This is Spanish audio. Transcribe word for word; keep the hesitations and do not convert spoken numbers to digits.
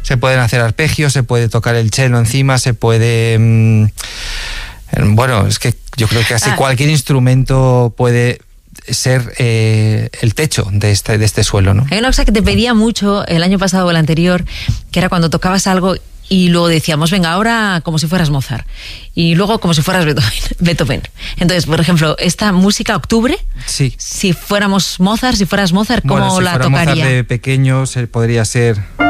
Se pueden hacer arpegios, se puede tocar el cello encima, se puede... Mmm, bueno, es que yo creo que casi ah. cualquier instrumento puede ser eh, el techo de este, de este suelo, ¿no? Hay una cosa que te pedía mucho el año pasado o el anterior, que era cuando tocabas algo y luego decíamos, venga, ahora como si fueras Mozart, y luego como si fueras Beethoven. Beethoven. Entonces, por ejemplo, esta música Octubre, sí. si fuéramos Mozart, si fueras Mozart, ¿cómo bueno, si la fuera tocaría? Mozart de pequeño, se podría ser...